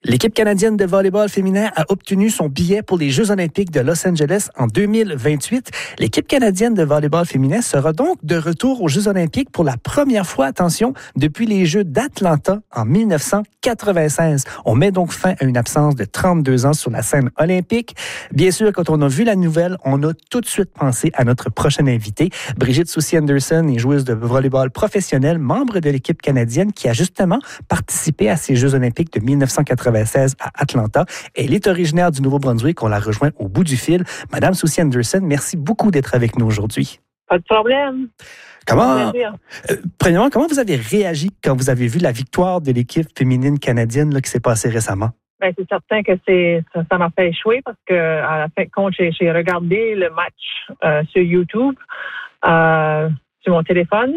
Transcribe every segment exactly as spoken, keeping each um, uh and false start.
L'équipe canadienne de volleyball féminin a obtenu son billet pour les Jeux olympiques de Los Angeles en deux mille vingt-huit. L'équipe canadienne de volleyball féminin sera donc de retour aux Jeux olympiques pour la première fois, attention, depuis les Jeux d'Atlanta en dix-neuf cent quatre-vingt-seize. On met donc fin à une absence de trente-deux ans sur la scène olympique. Bien sûr, quand on a vu la nouvelle, on a tout de suite pensé à notre prochaine invitée. Brigitte Soucy-Anderson est joueuse de volleyball professionnelle, membre de l'équipe canadienne qui a justement participé à ces Jeux olympiques de dix-neuf cent quatre-vingt-seize à Atlanta. Elle est originaire du Nouveau-Brunswick. On la rejoint au bout du fil. Madame Soucy-Anderson, merci beaucoup d'être avec nous aujourd'hui. Pas de problème. Comment, euh, premièrement, comment vous avez réagi quand vous avez vu la victoire de l'équipe féminine canadienne là, qui s'est passée récemment? Ben, c'est certain que c'est, ça, ça m'a fait échouer parce que à la fin de compte, j'ai, j'ai regardé le match euh, sur YouTube, euh, sur mon téléphone.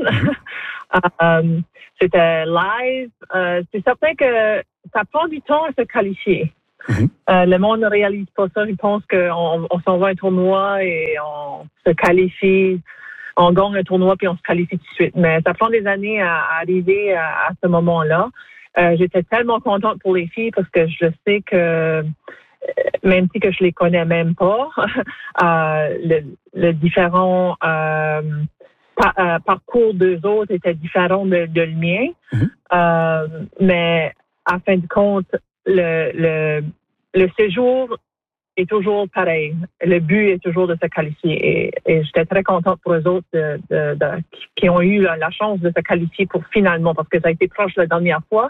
euh, c'était live. Euh, c'est certain que ça prend du temps à se qualifier. Mm-hmm. Euh, le monde ne réalise pas ça. Je pense qu'on on s'en va à un tournoi et on se qualifie. On gagne un tournoi puis on se qualifie tout de suite. Mais ça prend des années à, à arriver à, à ce moment-là. Euh, j'étais tellement contente pour les filles parce que je sais que même si que je les connais même pas, euh, le, le différent euh, par, euh, parcours d'eux autres était différent de, de le mien. Mm-hmm. Euh, mais à fin de compte, le, le, le séjour est toujours pareil. Le but est toujours de se qualifier. Et, et j'étais très contente pour eux autres de, de, de, qui ont eu la, la chance de se qualifier pour finalement, parce que ça a été proche la dernière fois.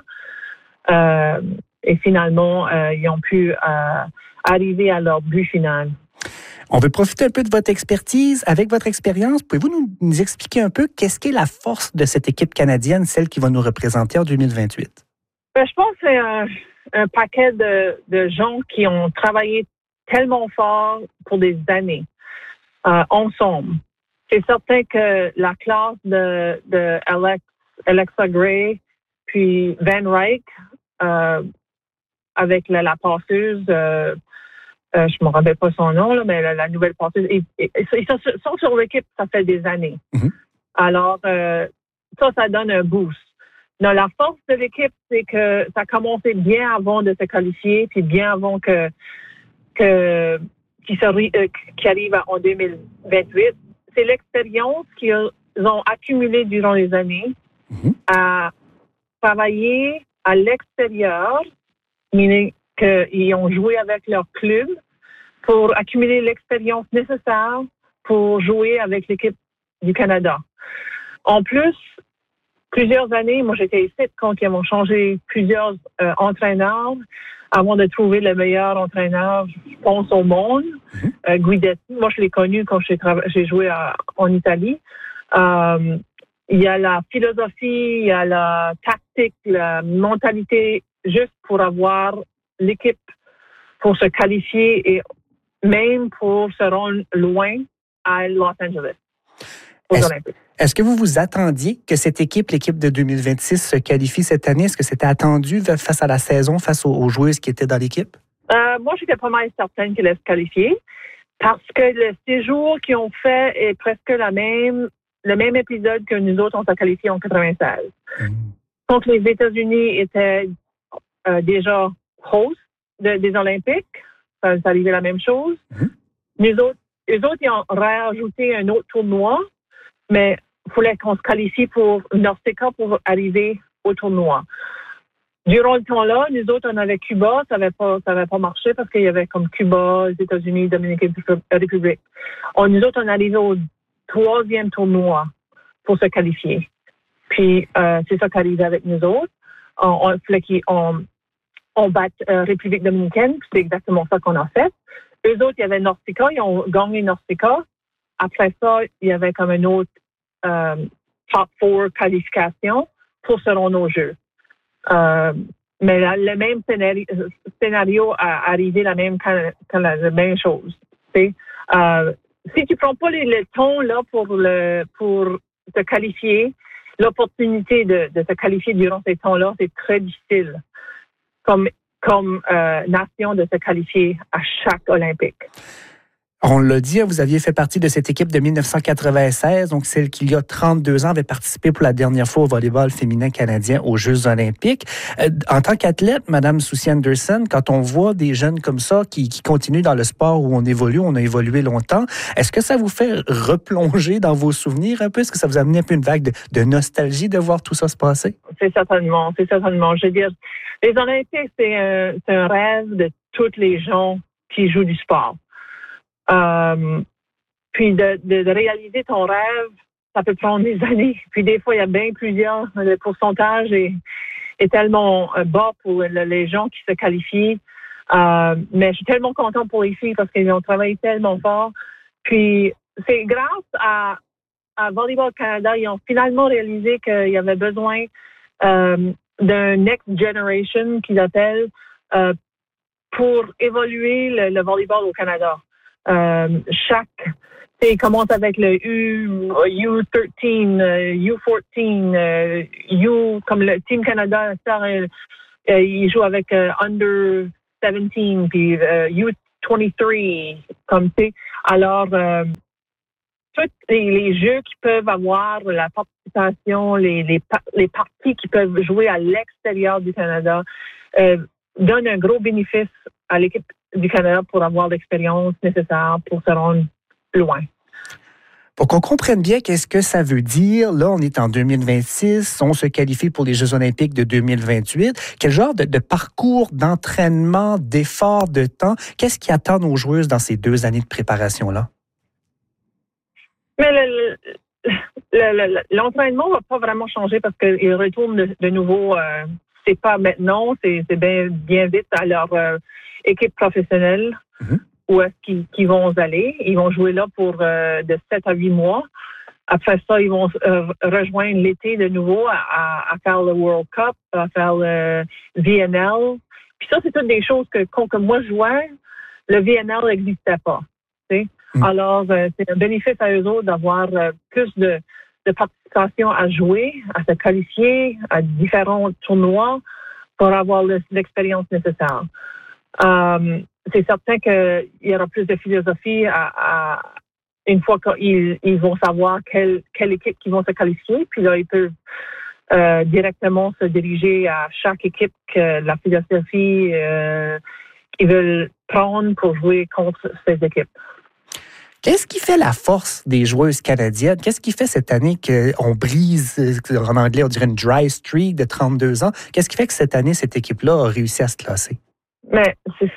Euh, et finalement, euh, ils ont pu euh, arriver à leur but final. On veut profiter un peu de votre expertise. Avec votre expérience, pouvez-vous nous, nous expliquer un peu qu'est-ce qu'est la force de cette équipe canadienne, celle qui va nous représenter en deux mille vingt-huit? Ben, je pense que c'est un, un paquet de, de gens qui ont travaillé tellement fort pour des années euh, ensemble. C'est certain que la classe de, de Alex, Alexa Gray puis Van Ryk, euh, avec la, la passeuse, euh, euh, je ne me rappelle pas son nom, là, mais la, la nouvelle passeuse, ils, ils, ils sont, sont sur l'équipe, ça fait des années. Mm-hmm. Alors, euh, ça, ça donne un boost. Non, la force de l'équipe, c'est que ça a commencé bien avant de se qualifier, puis bien avant que, que qui, se, euh, qui arrive en deux mille vingt-huit. C'est l'expérience qu'ils ont accumulée durant les années mm-hmm. à travailler à l'extérieur, meaning qu'ils ont joué avec leur club pour accumuler l'expérience nécessaire pour jouer avec l'équipe du Canada. En plus, plusieurs années, moi j'étais ici quand ils m'ont changé plusieurs euh, entraîneurs avant de trouver le meilleur entraîneur, je pense, au monde, mm-hmm. euh, Guidetti. Moi, je l'ai connu quand j'ai, tra- j'ai joué à, en Italie. Euh, il y a la philosophie, il y a la tactique, la mentalité, juste pour avoir l'équipe pour se qualifier et même pour se rendre loin à Los Angeles. Est-ce, est-ce que vous vous attendiez que cette équipe, l'équipe de deux mille vingt-six, se qualifie cette année? Est-ce que c'était attendu face à la saison, face aux, aux joueuses qui étaient dans l'équipe? Euh, moi, j'étais pas mal certaine qu'elle allait se qualifier parce que le séjour qu'ils ont fait est presque la même, le même épisode que nous autres, on s'est qualifié en quatre-vingt-seize. Mmh. Donc, les États-Unis étaient euh, déjà hosts de, des Olympiques. Ça, ça arrivait la même chose. Mmh. Nous autres, eux autres, ils ont rajouté un autre tournoi. Mais il fallait qu'on se qualifie pour Norseca pour arriver au tournoi. Durant le temps-là, nous autres, on avait Cuba, ça n'avait pas, ça avait pas marché parce qu'il y avait comme Cuba, les États-Unis, Dominicaine République. On, nous autres, on arrivait au troisième tournoi pour se qualifier. Puis, euh, c'est ça qui arrivait avec nous autres. On, on fallait qu'on on batte euh, République Dominicaine, c'est exactement ça qu'on a fait. Eux autres, il y avait Norseca, ils ont gagné Norseca. Après ça, il y avait comme une autre euh, top four qualification pour se rendre aux Jeux. Euh, mais la, le même scénario, scénario a arrivé la même, la, la même chose. Euh, si tu prends pas le, le temps là pour le pour te qualifier, l'opportunité de, de te qualifier durant ces temps-là, c'est très difficile comme comme euh, nation de se qualifier à chaque Olympique. On l'a dit, vous aviez fait partie de cette équipe de dix-neuf cent quatre-vingt-seize, donc celle qui, il y a trente-deux ans, avait participé pour la dernière fois au volleyball féminin canadien aux Jeux olympiques. Euh, en tant qu'athlète, Madame Susie Anderson, quand on voit des jeunes comme ça qui, qui continuent dans le sport où on évolue, on a évolué longtemps, est-ce que ça vous fait replonger dans vos souvenirs un peu? Est-ce que ça vous a amené un peu une vague de, de nostalgie de voir tout ça se passer? C'est certainement, c'est certainement. Je veux dire, les Olympiques, c'est un, c'est un rêve de tous les gens qui jouent du sport. Euh, puis de, de, de réaliser ton rêve, ça peut prendre des années. Puis des fois, il y a bien plusieurs. Le pourcentage est, est tellement bas pour le, les gens qui se qualifient. Euh, mais je suis tellement contente pour les filles parce qu'elles ont travaillé tellement fort. Puis c'est grâce à, à Volleyball Canada, ils ont finalement réalisé qu'il y avait besoin euh, d'un next generation qu'ils appellent euh, pour évoluer le, le volleyball au Canada. Euh, chaque, il commence avec le U, U treize, euh, U quatorze, euh, U, comme le Team Canada, ça, euh, il joue avec euh, Under dix-sept, puis euh, U vingt-trois, comme tu sais. Alors, euh, tous les, les jeux qui peuvent avoir la participation, les, les, les parties qui peuvent jouer à l'extérieur du Canada, euh, donnent un gros bénéfice à l'équipe du Canada pour avoir l'expérience nécessaire pour se rendre loin. Pour qu'on comprenne bien qu'est-ce que ça veut dire, là, on est en deux mille vingt-six, on se qualifie pour les Jeux olympiques de deux mille vingt-huit. Quel genre de, de parcours, d'entraînement, d'effort, de temps, qu'est-ce qui attend nos joueuses dans ces deux années de préparation-là? Mais le, le, le, l'entraînement va pas vraiment changer parce qu'ils retournent de, de nouveau, euh, c'est pas maintenant, c'est, c'est bien, bien vite à leur euh, équipe professionnelle. Mm-hmm. Où est-ce qu'ils, qu'ils vont aller. Ils vont jouer là pour euh, de sept à huit mois. Après ça, ils vont euh, rejoindre l'été de nouveau à, à, à faire le World Cup, à faire le V N L. Puis ça, c'est toutes des choses que quand que moi je jouais, le V N L n'existait pas. Tu sais? Mm. Alors, euh, c'est un bénéfice à eux autres d'avoir euh, plus de, de participation à jouer, à se qualifier à différents tournois pour avoir le, l'expérience nécessaire. Um, c'est certain qu'il y aura plus de philosophie à, à une fois qu'ils ils vont savoir quelle, quelle équipe qui vont se qualifier, puis là, ils peuvent euh, directement se diriger à chaque équipe que la philosophie euh, qu'ils veulent prendre pour jouer contre ces équipes. Qu'est-ce qui fait la force des joueuses canadiennes? Qu'est-ce qui fait cette année qu'on brise, en anglais, on dirait une dry streak de trente-deux ans? Qu'est-ce qui fait que cette année, cette équipe-là a réussi à se classer? Mais c'est,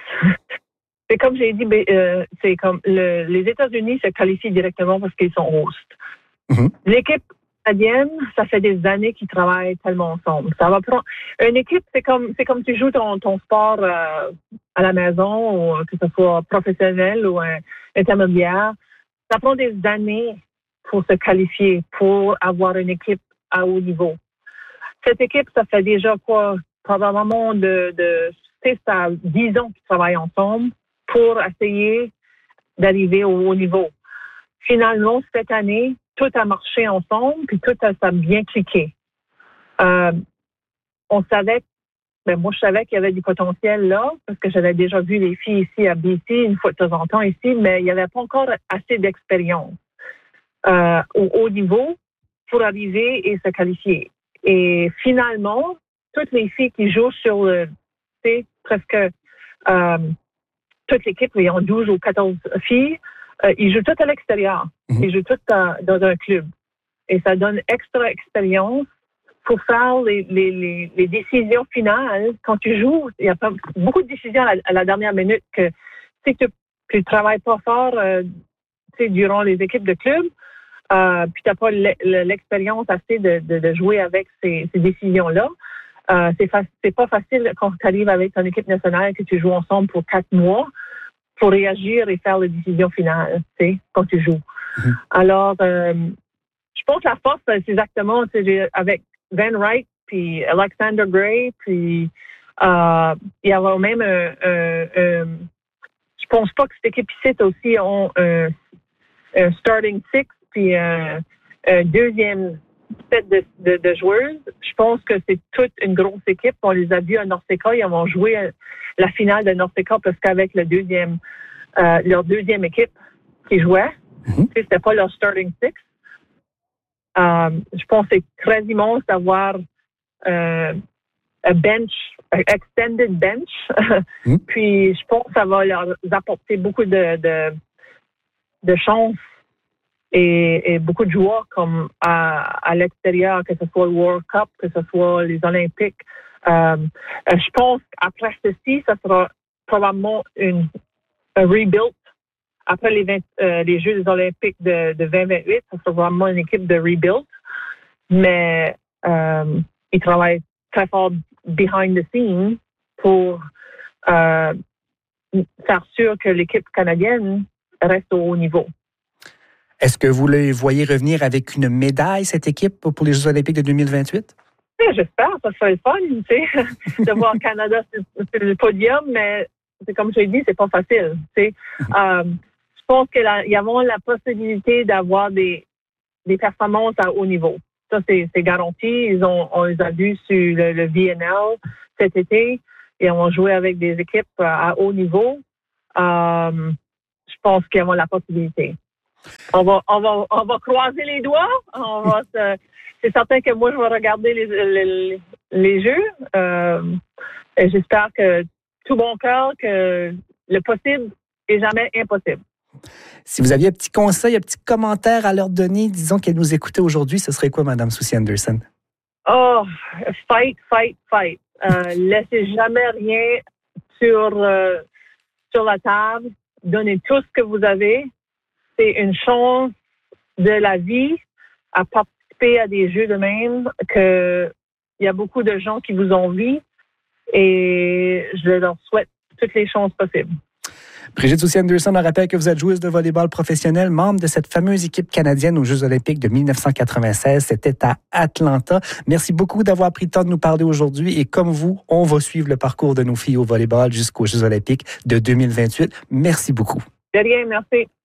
c'est comme j'ai dit, euh, c'est comme le, les États-Unis se qualifient directement parce qu'ils sont hosts. Mm-hmm. L'équipe canadienne, ça fait des années qu'ils travaillent tellement ensemble. Ça va prendre une équipe, c'est comme c'est comme tu joues ton, ton sport euh, à la maison, ou que ce soit professionnel ou un, intermédiaire. Ça prend des années pour se qualifier, pour avoir une équipe à haut niveau. Cette équipe, ça fait déjà quoi, probablement de, de c'est ça, dix ans qu'ils travaillent ensemble pour essayer d'arriver au haut niveau. Finalement, cette année, tout a marché ensemble, puis tout a, ça a bien cliqué. Euh, on savait, ben moi, je savais qu'il y avait du potentiel là, parce que j'avais déjà vu les filles ici à B C, une fois de temps en temps ici, mais il n'y avait pas encore assez d'expérience euh, au haut niveau pour arriver et se qualifier. Et finalement, toutes les filles qui jouent sur le c'est presque euh, toute l'équipe, ils ont douze ou quatorze filles, euh, ils jouent toutes à l'extérieur. Mm-hmm. Ils jouent toutes dans, dans un club. Et ça donne extra expérience pour faire les, les, les, les décisions finales. Quand tu joues, il y a pas beaucoup de décisions à la, à la dernière minute que si tu ne travailles pas fort euh, durant les équipes de club, euh, puis tu n'as pas l'expérience assez de, de, de jouer avec ces, ces décisions-là, Euh, c'est, fa- c'est pas facile quand tu arrives avec ton équipe nationale que tu joues ensemble pour quatre mois pour réagir et faire les décisions finales, tu sais, quand tu joues. Mm-hmm. Alors, euh, je pense que la force, c'est exactement, tu sais, avec Van Wright, puis Alexander Gray, puis euh, il y avait même un, un, un, je pense pas que cette équipe ici aussi ont un, un starting six, puis un, un deuxième set de, de, de joueuses. Je pense que c'est toute une grosse équipe. On les a vus à Norseca. Ils vont jouer la finale de Norseca parce qu'avec le deuxième, euh, leur deuxième équipe, qui jouaient. Mm-hmm. C'était pas leur starting six. Euh, je pense que c'est très immense d'avoir euh, un bench, un extended bench. Mm. Puis je pense que ça va leur apporter beaucoup de, de, de chance et, et beaucoup de joie comme à, à l'extérieur, que ce soit le World Cup, que ce soit les Olympiques. Euh, je pense qu'après ceci, ça sera probablement une, un rebuild. Après les, vingt, euh, les Jeux olympiques de, de vingt vingt-huit, ça sera vraiment une équipe de rebuild. Mais euh, ils travaillent très fort behind the scenes pour euh, faire sûr que l'équipe canadienne reste au haut niveau. Est-ce que vous le voyez revenir avec une médaille, cette équipe, pour les Jeux olympiques de deux mille vingt-huit? Oui, j'espère. Ça serait le fun, tu sais, de voir le Canada sur, sur le podium, mais c'est comme je l'ai dit, c'est pas facile. Tu sais. euh, je pense qu'il y a la possibilité d'avoir des, des performances à haut niveau. Ça, c'est, c'est garanti. Ils ont, on les a vus sur le, le V N L cet été et on a joué avec des équipes à haut niveau. Euh, je pense qu'il y a la possibilité. On va, on va, on va croiser les doigts. On va se, c'est certain que moi, je vais regarder les, les, les jeux. Euh, et j'espère que tout bon cœur que le possible est jamais impossible. Si vous aviez un petit conseil, un petit commentaire à leur donner, disons qu'elle nous écoutait aujourd'hui, ce serait quoi, Mme Susie Anderson? Oh, fight, fight, fight. Euh, laissez jamais rien sur, euh, sur la table. Donnez tout ce que vous avez. C'est une chance de la vie à participer à des jeux de même, que il y a beaucoup de gens qui vous envient et je leur souhaite toutes les chances possibles. Brigitte Susie Anderson, on rappelle que vous êtes joueuse de volleyball professionnelle, membre de cette fameuse équipe canadienne aux Jeux olympiques de dix-neuf cent quatre-vingt-seize. C'était à Atlanta. Merci beaucoup d'avoir pris le temps de nous parler aujourd'hui. Et comme vous, on va suivre le parcours de nos filles au volleyball jusqu'aux Jeux olympiques de deux mille vingt-huit. Merci beaucoup. De rien, merci.